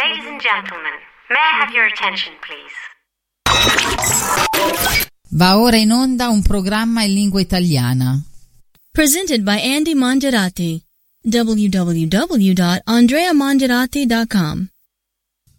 Ladies and gentlemen, may I have your attention, please? Va ora in onda un programma in lingua italiana. Presented by Andy Mongerati. www.andreamongerati.com